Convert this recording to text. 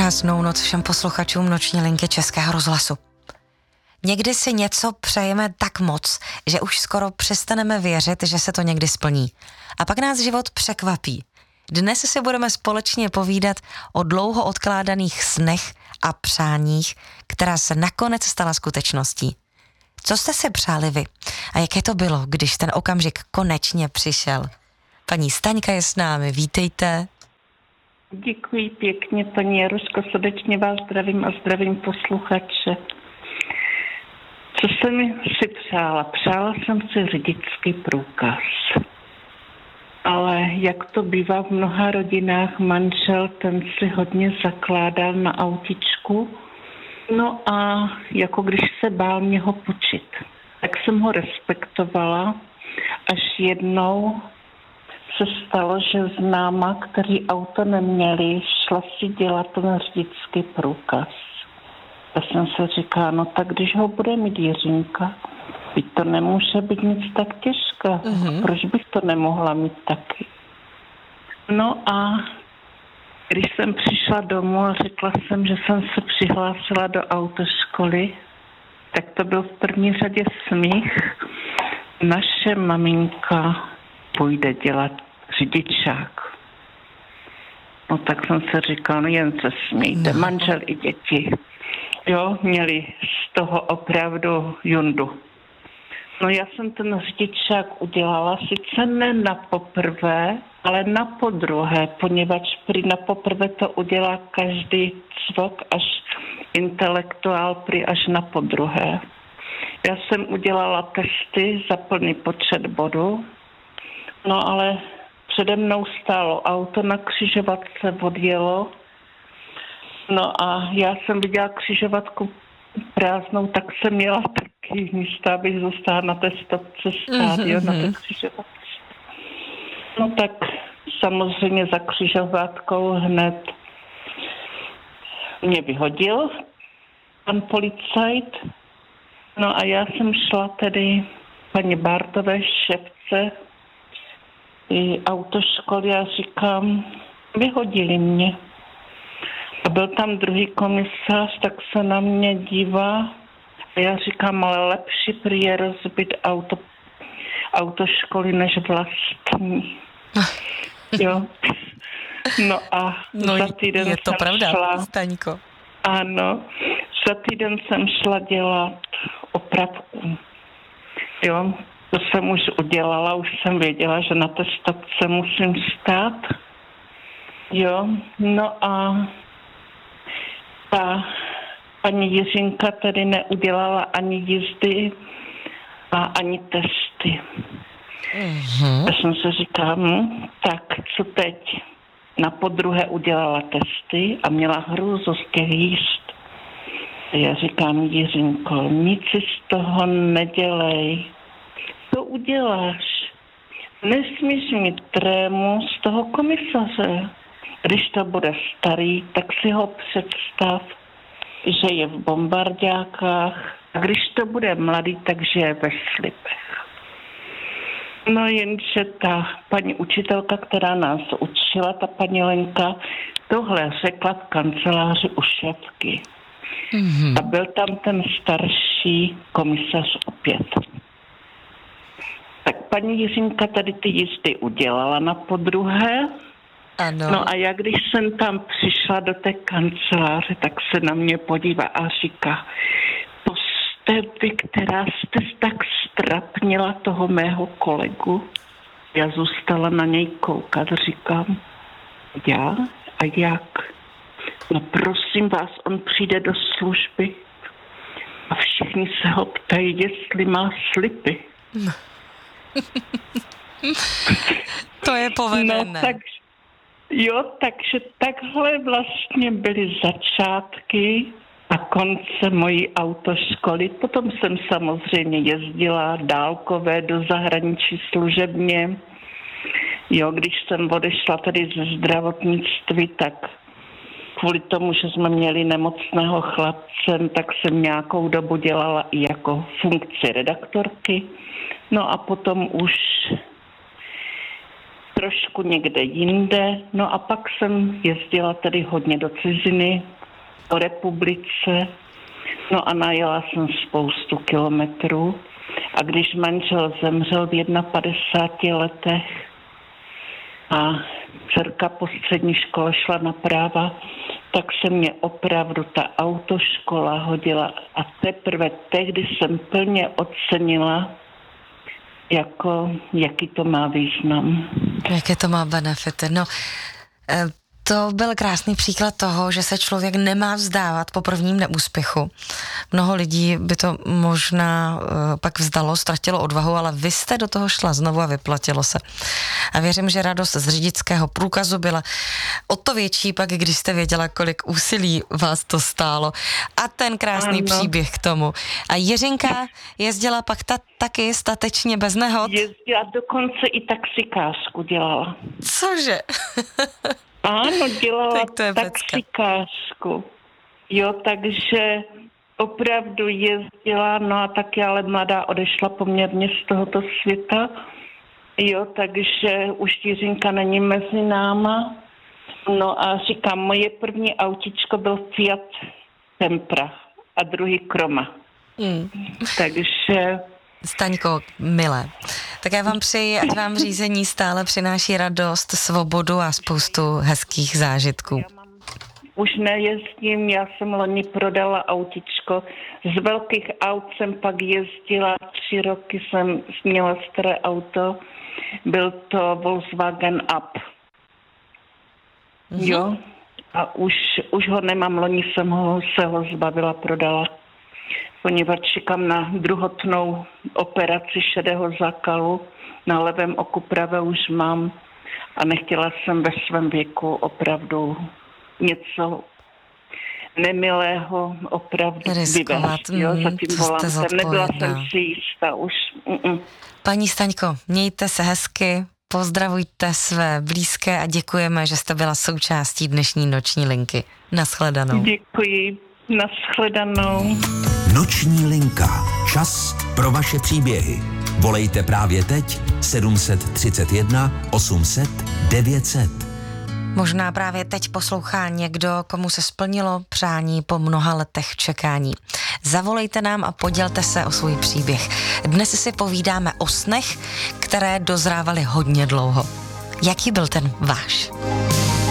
Krásnou noc všem posluchačům Noční linky Českého rozhlasu. Někdy si něco přejeme tak moc, že už skoro přestaneme věřit, že se to někdy splní. A pak nás život překvapí. Dnes si budeme společně povídat o dlouho odkládaných snech a přáních, která se nakonec stala skutečností. Co jste si přáli vy? A jaké to bylo, když ten okamžik konečně přišel? Paní Staňka je s námi, vítejte. Děkuji pěkně, paní Jaruško, srdečně vás zdravím a zdravím posluchače. Co jsem si přála? Přála jsem si řidičský průkaz. Ale jak to bývá v mnoha rodinách, manžel ten si hodně zakládal na autičku. No a jako když se bál mě ho počít. Tak jsem ho respektovala, až jednou se stalo, že známa, který auto neměli, šla si dělat ten řidičský průkaz. Já jsem se říkala, no tak když ho bude mít Jiřinka, byť to nemůže být nic tak těžké. Proč bych to nemohla mít taky? No a když jsem přišla domů a řekla jsem, že jsem se přihlásila do autoškoly, tak to byl v první řadě smích. Naše maminka půjde dělat řidičák. No tak jsem se říkala, no jen se smějte, manžel i děti. Jo, měli z toho opravdu jundu. No já jsem ten řidičák udělala, sice ne na poprvé, ale na podruhé, poněvadž prý na poprvé to udělá každý cvok, až intelektuál prý až na podruhé. Já jsem udělala testy za plný počet bodů, no ale přede mnou stálo auto, na křižovatce odjelo. No a já jsem viděla křižovatku prázdnou, tak jsem měla taky místa, abych zůstala na té stopce stát, na té křižovatce. No tak samozřejmě za křižovatkou hned mě vyhodil pan policajt. No a já jsem šla tedy paní Bártové, šéfce i autoškoly a říkám, vyhodili mě. A byl tam druhý komisař, tak se na mě dívá a já říkám, ale lepší prý je rozbit autoškoly než vlastní. Jo. No a za týden je to jsem pravda, šla, Staňko. ano, za týden jsem šla dělat opravku. Jo, to jsem už udělala, už jsem věděla, že na té stopce musím stát. Jo, no a ta paní Jiřinka tedy neudělala ani jízdy a ani testy. Já jsem se říkala, tak co teď? Na podruhé udělala testy a měla hrůzu z těch jízd. Já říkám, Jiřinko, nic si z toho nedělej. To uděláš. Nesmíš mít trému z toho komisaře. Když to bude starý, tak si ho představ, že je v bombardákách. A když to bude mladý, takže je ve slipech. No jenže ta paní učitelka, která nás učila, ta paní Lenka, tohle řekla v kanceláři u šéfky. A byl tam ten starší komisař opět. Tak paní Jiřinka tady ty jízdy udělala na podruhé. Ano. No a já, když jsem tam přišla do té kanceláře, tak se na mě podívá a říká, to jste vy, která jste tak strapnila toho mého kolegu. Já zůstala na něj koukat, říkám, já? A jak? No prosím vás, on přijde do služby a všichni se ho ptají, jestli má slipy. To je povedené. No, takže takhle vlastně byly začátky a konce mojí autoškoly. Potom jsem samozřejmě jezdila dálkové do zahraničí služebně. Jo, když jsem odešla tedy ze zdravotnictví, tak kvůli tomu, že jsme měli nemocného chlapce, tak jsem nějakou dobu dělala i jako funkci redaktorky. No a potom už trošku někde jinde. No a pak jsem jezdila tedy hodně do ciziny, po republice. No a najela jsem spoustu kilometrů. A když manžel zemřel v 51 letech a dcerka po střední škole šla na práva, tak se mě opravdu ta autoškola hodila a teprve tehdy jsem plně ocenila, jaký to má význam. Jaké to má benefity. No, to byl krásný příklad toho, že se člověk nemá vzdávat po prvním neúspěchu. Mnoho lidí by to možná pak vzdalo, ztratilo odvahu, ale vy jste do toho šla znovu a vyplatilo se. A věřím, že radost z řidičského průkazu byla o to větší pak, když jste věděla, kolik úsilí vás to stálo. A ten krásný příběh k tomu. A Jiřinka jezdila pak taky statečně bez nehod? Jezdila, dokonce i taxikářku dělala. Cože? Ano, dělala taxikářku. Jo, takže opravdu jezdila, no a taky ale mladá odešla poměrně z tohoto světa. Jo, takže už Jiřinka není mezi náma. No a říkám, moje první autičko byl Fiat Tempra a druhý Kroma. Takže... Staňko, milé, tak já vám přeji, ať vám řízení stále přináší radost, svobodu a spoustu hezkých zážitků. Už nejezdím, já jsem loni prodala autičko. Z velkých aut jsem pak jezdila, 3 roky jsem měla staré auto, byl to Volkswagen Up. Jo, a už ho nemám, loni jsem se ho zbavila, prodala. Poněvadž čekám na druhotnou operaci šedého zákalu. Na levém oku pravé už mám a nechtěla jsem ve svém věku opravdu něco nemilého opravdu vyvést, jo, za tím volantem. Nebyla jsem si jistá už. Paní Staňko, mějte se hezky, pozdravujte své blízké a děkujeme, že jste byla součástí dnešní noční linky. Naschledanou. Děkuji. Naschledanou. Noční linka. Čas pro vaše příběhy. Volejte právě teď 731 800 900. Možná právě teď poslouchá někdo, komu se splnilo přání po mnoha letech čekání. Zavolejte nám a podělte se o svůj příběh. Dnes si povídáme o snech, které dozrávaly hodně dlouho. Jaký byl ten váš?